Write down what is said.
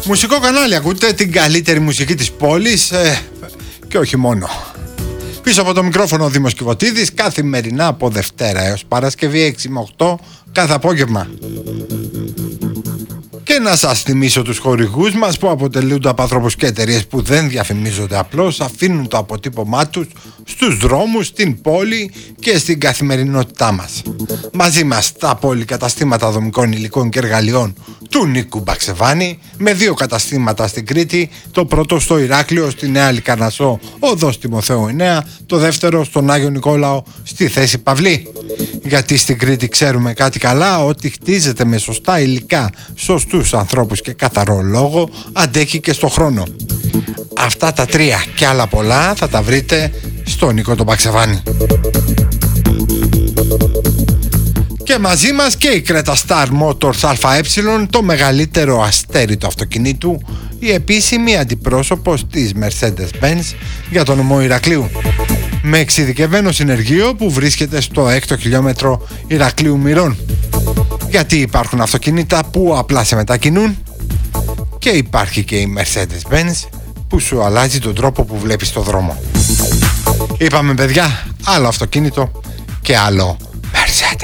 Μουσικό κανάλι, ακούτε την καλύτερη μουσική της πόλης και όχι μόνο. Πίσω από το μικρόφωνο ο Δήμος Κιβωτίδης, καθημερινά από Δευτέρα έως Παρασκευή 6 με 8 κάθε απόγευμα. Και να σας θυμίσω τους χορηγούς μας που αποτελούνται από ανθρώπους και εταιρείες που δεν διαφημίζονται, απλώς αφήνουν το αποτύπωμά τους στους δρόμους, στην πόλη και στην καθημερινότητά μας. Μαζί μας τα πολυκαταστήματα δομικών υλικών και εργαλειών του Νίκου Μπαξεβάνη, με 2 καταστήματα στην Κρήτη, το πρώτο στο Ηράκλειο, στη Νέα Λυκαρνασσό, οδός Τιμοθέου 9, το δεύτερο στον Άγιο Νικόλαο, στη Θέση Παυλή. Γιατί στην Κρήτη ξέρουμε κάτι καλά, ότι χτίζεται με σωστά υλικά, σωστούς ανθρώπους και καθαρό λόγο, αντέχει και στο χρόνο. Αυτά τα 3 και άλλα πολλά θα τα βρείτε στο Νίκο τον Μπαξεβάνη. Και μαζί μας και η Creta Star Motors ΑΕ, το μεγαλύτερο αστέρι του αυτοκινήτου, η επίσημη αντιπρόσωπος της Mercedes-Benz για το νομό Ηρακλείου. Με εξειδικευμένο συνεργείο που βρίσκεται στο 6ο χιλιόμετρο Ηρακλείου Μυρών. Γιατί υπάρχουν αυτοκίνητα που απλά σε μετακινούν και υπάρχει και η Mercedes-Benz που σου αλλάζει τον τρόπο που βλέπεις το δρόμο. Είπαμε παιδιά, άλλο αυτοκίνητο και άλλο